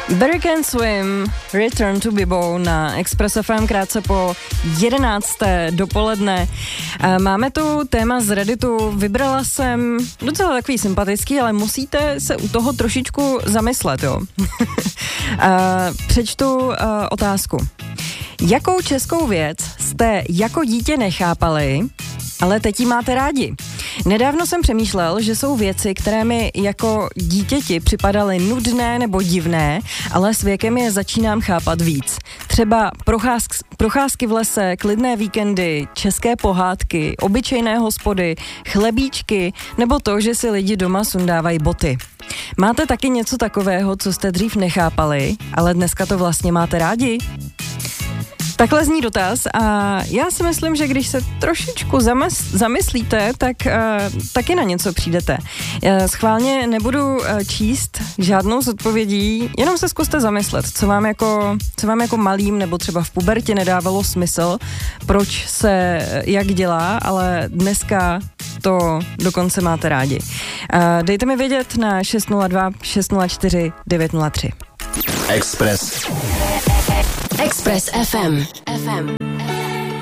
Barry Can Swim, Return to Bibo na Express FM krátce po 11. dopoledne. Máme tu téma z Redditu, vybrala jsem docela takový sympatický, ale musíte se u toho trošičku zamyslet, jo. Přečtu otázku. Jakou českou věc jste jako dítě nechápali, ale teď ji máte rádi? Nedávno jsem přemýšlel, že jsou věci, které mi jako dítěti připadaly nudné nebo divné, ale s věkem je začínám chápat víc. Třeba procházky v lese, klidné víkendy, české pohádky, obyčejné hospody, chlebíčky nebo to, že si lidi doma sundávají boty. Máte taky něco takového, co jste dřív nechápali, ale dneska to vlastně máte rádi? Takhle zní dotaz a já si myslím, že když se trošičku zamyslíte, tak taky na něco přijdete. Schválně nebudu číst žádnou z odpovědí, jenom se zkuste zamyslet, co vám jako malým nebo třeba v pubertě nedávalo smysl, proč se jak dělá, ale dneska to dokonce máte rádi. Dejte mi vědět na 602 604 903. Express FM.